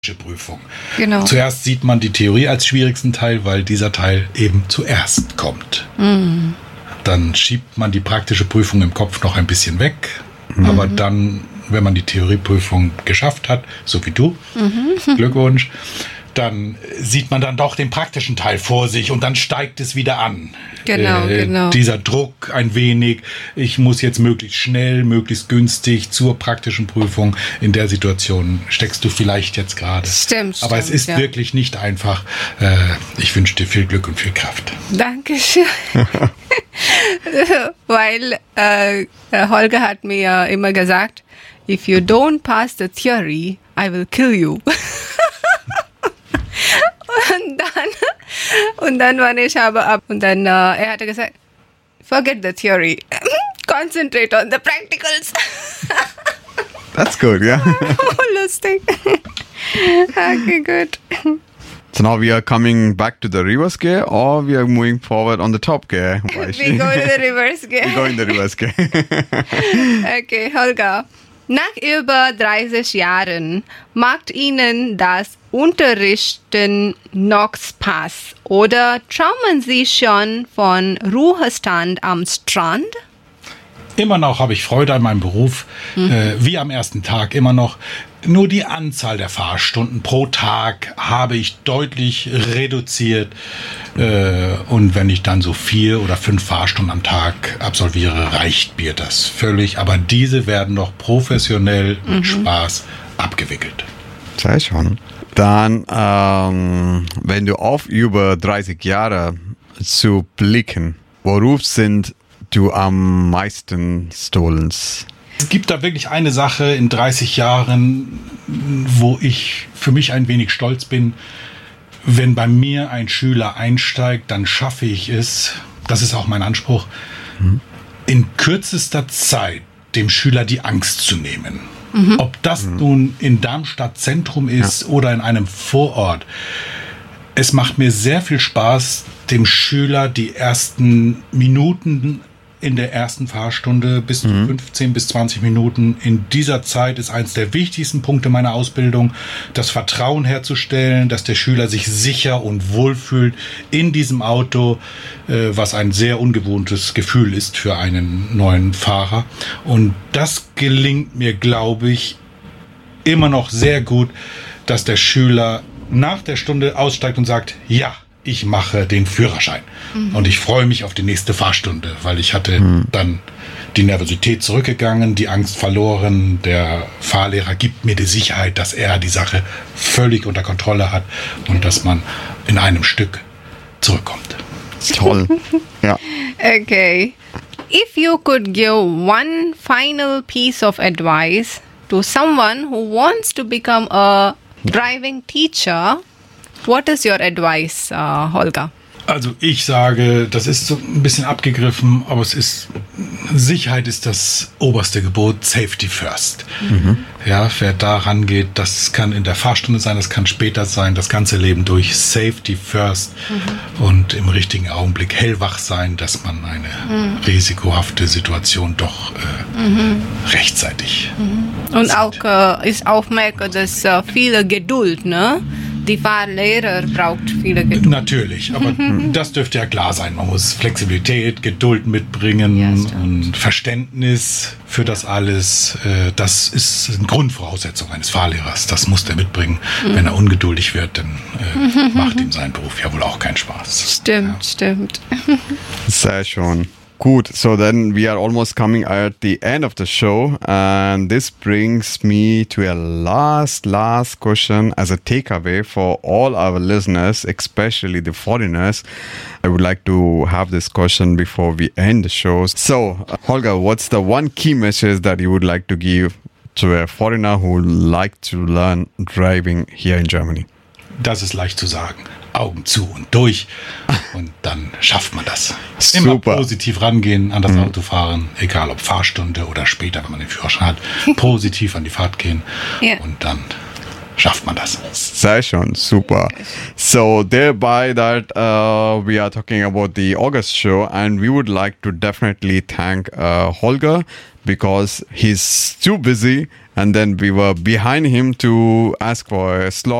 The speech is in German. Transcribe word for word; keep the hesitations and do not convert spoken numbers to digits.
Prüfung. Genau. Zuerst sieht man die Theorie als schwierigsten Teil, weil dieser Teil eben zuerst kommt. Mhm. Dann schiebt man die praktische Prüfung im Kopf noch ein bisschen weg, mhm. aber dann, wenn man die Theorieprüfung geschafft hat, so wie du, mhm. Glückwunsch, dann sieht man dann doch den praktischen Teil vor sich und dann steigt es wieder an. Genau, äh, genau. Dieser Druck ein wenig, ich muss jetzt möglichst schnell, möglichst günstig zur praktischen Prüfung. In der Situation steckst du vielleicht jetzt gerade. Stimmt, Aber stimmt, es ist ja. wirklich nicht einfach. Äh, ich wünsche dir viel Glück und viel Kraft. Dankeschön. Weil äh, Holger hat mir immer gesagt, if you don't pass the theory, I will kill you. Und dann, und dann war ich aber ab. Und dann, äh, er hatte gesagt, forget the theory. Concentrate on the practicals. That's good, yeah. Oh, lustig. Okay, good. So now we are coming back to the reverse gear, or we are moving forward on the top gear? We go to the reverse gear. We go in the reverse gear. Okay, Holger. Nach über dreißig Jahren macht Ihnen das Unterrichten noch Spaß oder träumen Sie schon von Ruhestand am Strand? Immer noch habe ich Freude an meinem Beruf, mhm. äh, wie am ersten Tag immer noch. Nur die Anzahl der Fahrstunden pro Tag habe ich deutlich reduziert. Äh, und wenn ich dann so vier oder fünf Fahrstunden am Tag absolviere, reicht mir das völlig. Aber diese werden noch professionell mit mhm. Spaß abgewickelt. Sehr schön. Dann, ähm, wenn du auf über dreißig Jahre zu blicken, worauf sind du am meisten stolz? Es gibt da wirklich eine Sache in dreißig Jahren, wo ich für mich ein wenig stolz bin. Wenn bei mir ein Schüler einsteigt, dann schaffe ich es, das ist auch mein Anspruch, mhm. in kürzester Zeit dem Schüler die Angst zu nehmen. Mhm. Ob das mhm. nun in Darmstadt Zentrum ist ja. oder in einem Vorort. Es macht mir sehr viel Spaß, dem Schüler die ersten Minuten in der ersten Fahrstunde bis mhm. fünfzehn bis zwanzig Minuten. In dieser Zeit ist eines der wichtigsten Punkte meiner Ausbildung, das Vertrauen herzustellen, dass der Schüler sich sicher und wohl fühlt in diesem Auto, äh, was ein sehr ungewohntes Gefühl ist für einen neuen Fahrer. Und das gelingt mir, glaube ich, immer noch sehr gut, dass der Schüler nach der Stunde aussteigt und sagt, ja, ich mache den Führerschein. Mhm. Und ich freue mich auf die nächste Fahrstunde, weil ich hatte mhm. dann die Nervosität zurückgegangen, die Angst verloren. Der Fahrlehrer gibt mir die Sicherheit, dass er die Sache völlig unter Kontrolle hat und dass man in einem Stück zurückkommt. Toll. Ja. Okay. If you could give one final piece of advice to someone who wants to become a driving teacher, what is your advice, uh, Holger? Also ich sage, das ist so ein bisschen abgegriffen, aber es ist, Sicherheit ist das oberste Gebot, Safety first. Mhm. Ja, wer da rangeht, das kann in der Fahrstunde sein, das kann später sein, das ganze Leben durch, Safety first mhm. und im richtigen Augenblick hellwach sein, dass man eine mhm. risikohafte Situation doch äh, mhm. rechtzeitig mhm. Und sieht. Auch äh, ist auch merke, dass äh, viele Geduld, ne? Die Fahrlehrer braucht viele Geduld. Natürlich, aber das dürfte ja klar sein. Man muss Flexibilität, Geduld mitbringen ja, und Verständnis für das alles. Das ist eine Grundvoraussetzung eines Fahrlehrers. Das muss der mitbringen. Mhm. Wenn er ungeduldig wird, dann äh, macht ihm sein Beruf ja wohl auch keinen Spaß. Stimmt, ja. stimmt. Sehr schön. Good. So then we are almost coming at the end of the show, and this brings me to a last, last question as a takeaway for all our listeners, especially the foreigners. I would like to have this question before we end the show. So, Holger, what's the one key message that you would like to give to a foreigner who would like to learn driving here in Germany? Das ist leicht zu sagen. Augen zu und durch und dann schafft man das. Immer Super. Positiv rangehen an das mhm. Autofahren, egal ob Fahrstunde oder später, wenn man den Führerschein hat, positiv an die Fahrt gehen ja. und dann schafft man das. Sehr schön, super. So thereby that uh, we are talking about the August show, and we would like to definitely thank uh, Holger because he's too busy, and then we were behind him to ask for a slot